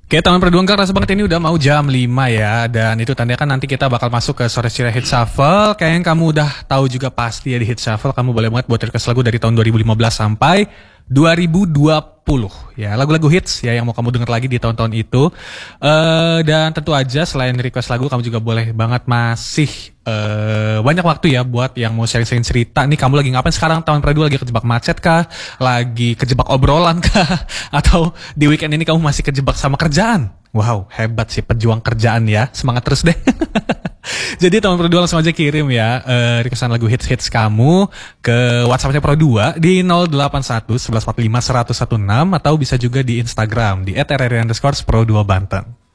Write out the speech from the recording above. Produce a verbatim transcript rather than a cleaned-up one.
Oke teman Perjuang, rasa banget ini udah mau jam lima ya. Dan itu tandanya kan nanti kita bakal masuk ke Sore Ceria Hit Shuffle. Kayak yang kamu udah tahu juga pasti ya di Hit Shuffle. Kamu boleh banget buat request lagu dari tahun dua ribu lima belas sampai dua ribu dua puluh. Ya lagu-lagu hits ya yang mau kamu denger lagi di tahun-tahun itu. uh, Dan tentu aja selain request lagu, kamu juga boleh banget masih uh, banyak waktu ya buat yang mau sharing-sharing cerita. Nih kamu lagi ngapain sekarang? Tahun Perjuang lagi kejebak macet kah? Lagi kejebak obrolan kah? Atau di weekend ini kamu masih kejebak sama kerjaan? Wow, hebat sih pejuang kerjaan ya. Semangat terus deh. Jadi teman Pro dua langsung aja kirim ya uh, requestan lagu hits-hits kamu ke WhatsApp-nya Pro dua di nol delapan satu satu satu empat lima satu satu enam atau bisa juga di Instagram di et r r i underscore pro dua banten.